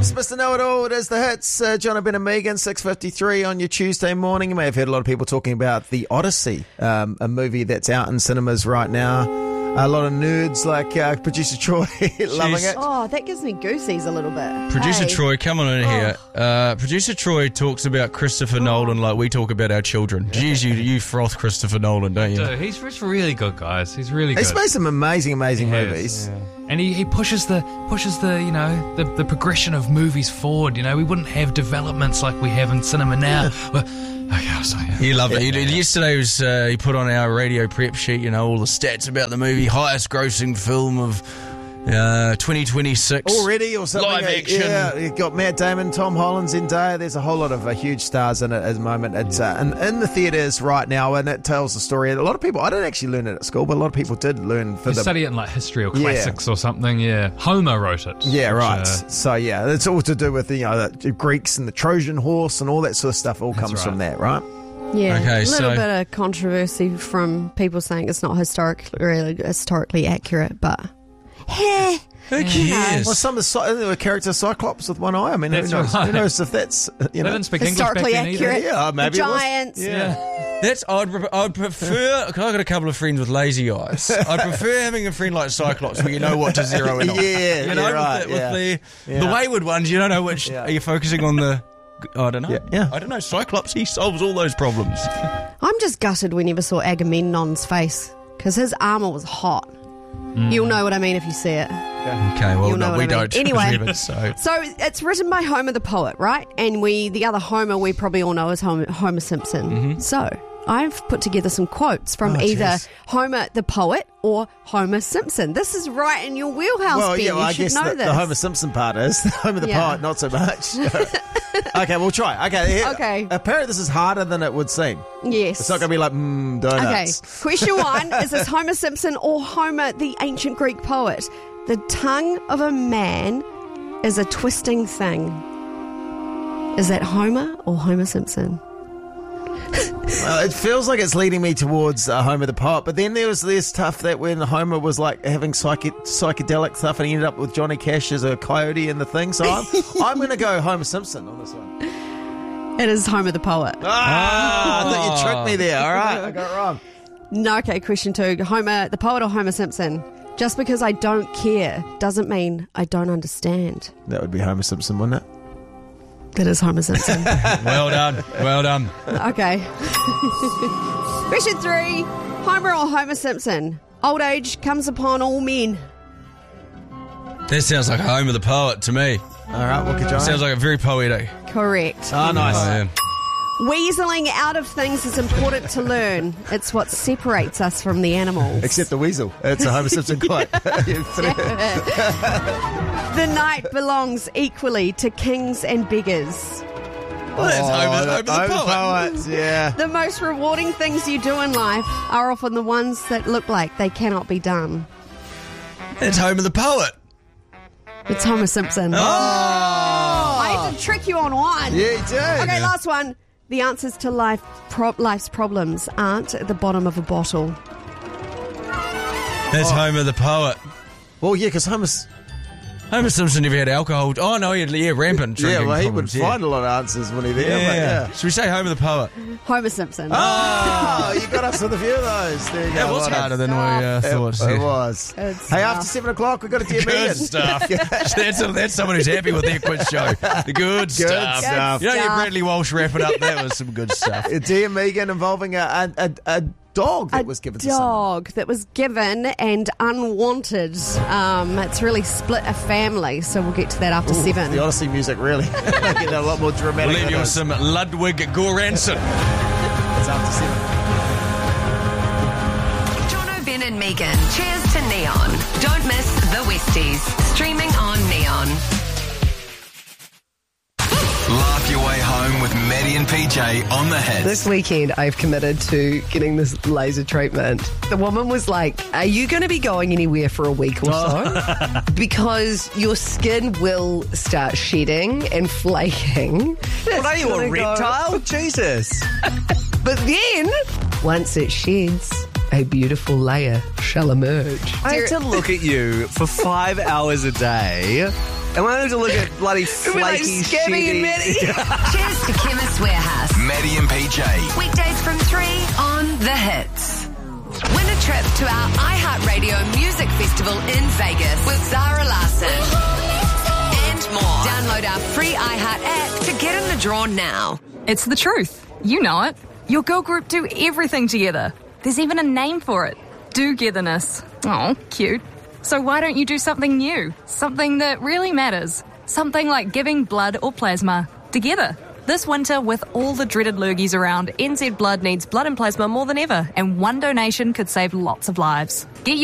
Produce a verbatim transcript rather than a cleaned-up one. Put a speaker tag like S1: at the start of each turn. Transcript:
S1: It's Mister Know-It-All. It is the hits. Uh, John, Ben and Megan, six fifty-three on your Tuesday morning. You may have heard a lot of people talking about The Odyssey, um, a movie that's out in cinemas right now. A lot of nerds like uh, Producer Troy loving it.
S2: Oh, that gives me goosies a little bit.
S3: Producer
S2: Hey.
S3: Troy, come on in
S2: Oh.
S3: here. Uh, Producer Troy talks about Christopher Nolan like we talk about our children. Jeez, you you froth Christopher Nolan, don't you?
S4: Dude, he's, he's really good, guys. He's really good.
S1: He's made some amazing, amazing
S4: He has,
S1: movies.
S4: yeah. And he, he pushes the pushes the you know the, the progression of movies forward. You know, we wouldn't have developments like we have in cinema now. Well, okay, I'm sorry.
S3: You love it. He, yesterday was uh, he put on our radio prep sheet, you know, all the stats about the movie, highest grossing film of uh, twenty twenty-six.
S1: Already or something.
S3: Live action.
S1: Yeah, you've got Matt Damon, Tom Holland, Zendaya. There's a whole lot of uh, huge stars in it at the moment. It's uh, in, in the theatres right now, and it tells the story. A lot of people, I didn't actually learn it at school, but a lot of people did learn for
S4: You
S1: the...
S4: study it in like history or
S1: Yeah.
S4: classics or something. Yeah, Homer wrote it.
S1: Yeah,
S4: which,
S1: right.
S4: uh,
S1: So, yeah, it's all to do with, you know, the Greeks and the Trojan horse and all that sort of stuff all comes
S4: right.
S1: from that, right?
S2: Yeah,
S3: Okay,
S2: a little
S3: so-
S2: bit of controversy from people saying it's not historically really historically accurate, but hey,
S3: Who cares?
S1: Well, some of the, Cy- the character Cyclops with one eye. I mean, who
S4: That's
S1: knows, who
S4: right.
S1: knows if that's, you
S4: They
S1: know...
S4: didn't speak English back
S2: historically
S4: then either.
S2: accurate.
S1: Yeah, maybe
S2: the
S1: it was.
S2: giants.
S4: Yeah.
S3: That's I'd, pre- I'd prefer. Cause I've got a couple of friends with lazy eyes. I prefer having a friend like Cyclops, where you know what to zero in on.
S1: Yeah,
S3: you know,
S1: yeah, right,
S3: with, the,
S1: yeah.
S3: with the
S1: Yeah.
S3: the wayward ones, you don't know which.
S1: Yeah.
S3: Are you focusing on the? I don't know.
S1: Yeah, yeah.
S3: I don't know. Cyclops, he solves all those problems.
S2: I'm just gutted we never saw Agamemnon's face because his armor was hot. You'll know what I mean if you see it.
S3: Okay, well,
S2: You'll know
S3: no,
S2: what
S3: we
S2: I mean.
S3: don't.
S2: Anyway.
S3: Remember, so.
S2: So it's written by Homer the poet, right? And we, the other Homer, we probably all know is Homer, Homer Simpson.
S3: Mm-hmm.
S2: So I've put together some quotes from
S1: Oh,
S2: either
S1: jeez.
S2: Homer the poet or Homer Simpson. This is right in your wheelhouse,
S1: Well,
S2: Ben.
S1: yeah, well,
S2: you
S1: I
S2: should
S1: guess
S2: know
S1: the,
S2: this.
S1: the Homer Simpson part is. The Homer the
S2: Yeah.
S1: poet, not so much. Okay, we'll try. Okay, here-
S2: Okay.
S1: Apparently this is harder than it would seem.
S2: Yes.
S1: It's not going to be like, mmm,
S2: Okay.
S1: donuts.
S2: Question one, is this Homer Simpson or Homer the ancient Greek poet? The tongue of a man is a twisting thing. Is that Homer or Homer Simpson?
S1: Well, it feels like it's leading me towards uh, Homer the poet, but then there was this stuff that when Homer was like having psyche- psychedelic stuff and he ended up with Johnny Cash as a coyote in the thing, so I'm, I'm going to go Homer Simpson on this one.
S2: It is Homer the poet.
S1: Ah, I thought you tricked me there. All right, I got it wrong.
S2: No, okay, question two. Homer the poet or Homer Simpson? Just because I don't care doesn't mean I don't understand.
S1: That would be Homer Simpson, wouldn't it?
S2: It is Homer Simpson.
S3: Well done. Well done.
S2: Okay. Question three. Homer or Homer Simpson? Old age comes upon all men.
S3: That sounds like Homer the poet to me.
S1: All right, what could you
S3: Sounds like a very poetic.
S2: Correct.
S1: Oh, nice.
S3: Oh, yeah.
S2: Weaseling out of things is important to learn. It's what separates us from the animals.
S1: Except the weasel. It's a Homer Simpson quote.
S2: The night belongs equally to kings and beggars.
S3: Well, that's Homer, Homer the
S1: Homer
S3: poet.
S1: poet, yeah.
S2: The most rewarding things you do in life are often the ones that look like they cannot be done.
S3: It's Homer the poet.
S2: It's Homer Simpson.
S3: Oh!
S2: I had to trick you on one.
S1: Yeah, you did.
S2: Okay, last one. The answers to life pro- life's problems aren't at the bottom of a bottle.
S3: That's Homer the poet.
S1: Well, yeah, because Homer's...
S3: Homer Simpson never had alcohol. Oh, no, he had yeah, rampant
S1: Yeah,
S3: drinking
S1: well, he would
S3: problems, yeah.
S1: find a lot of answers when he there.
S3: Yeah.
S1: But yeah.
S3: Should we say Homer the poet?
S2: Homer Simpson.
S1: Oh, you got us with a few of those. There you
S3: That
S1: go.
S3: was
S1: Well
S3: harder
S1: done.
S3: than we uh,
S1: It,
S3: thought.
S1: it
S3: yeah.
S1: was.
S2: Good
S1: Hey,
S2: stuff.
S1: after seven o'clock, we've got a Dear
S3: Good
S1: Megan.
S3: stuff. that's, a, that's someone who's happy with their quiz show. The good, stuff.
S1: stuff.
S3: You know, you
S2: stuff.
S3: Bradley Walsh wrap it up. That was some good stuff.
S1: A Dear Megan involving a, a, a, a dog that
S2: a
S1: was given to someone.
S2: dog that was given and unwanted. Um, it's really split a family, so we'll get to that after
S1: Ooh,
S2: seven.
S1: The Odyssey music really making it a lot more dramatic.
S3: We'll leave
S1: than
S3: you
S1: it
S3: with
S1: is.
S3: some Ludwig Göransson.
S1: It's after seven.
S5: Jono, Ben and Megan. Cheers to Neon. Don't miss The Westies. Streaming on Neon.
S6: Laugh your way home with Maddie and P J on the hits.
S7: This weekend, I've committed to getting this laser treatment. The woman was like, are you going to be going anywhere for a week or so? Because your skin will start shedding and flaking.
S8: What are you, a
S7: Gonna go-
S8: reptile? Jesus.
S7: But then, once it sheds, a beautiful layer shall emerge.
S8: I had to look at you for five hours a day
S7: And when I to look at bloody
S2: We're like
S7: flaky,
S2: Scabby and
S7: shitty-
S2: Maddie.
S5: Cheers to Chemist Warehouse.
S6: Maddie and P J.
S5: Weekdays from three on The Hits. Win a trip to our iHeartRadio Music Festival in Vegas with Zara Larson. And more. Download our free iHeart app to get in the draw now.
S8: It's the truth. You know it. Your girl group do everything together. There's even a name for it. Do-getherness. Oh, cute. So why don't you do something new? Something that really matters. Something like giving blood or plasma together. This winter, with all the dreaded lurgies around, N Z Blood needs blood and plasma more than ever, and one donation could save lots of lives. Get